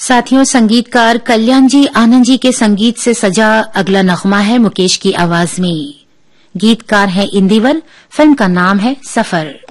साथियों, संगीतकार कल्याण जी आनंद जी के संगीत से सजा अगला नगमा है मुकेश की आवाज में। गीतकार है इंदिवर, फिल्म का नाम है सफर।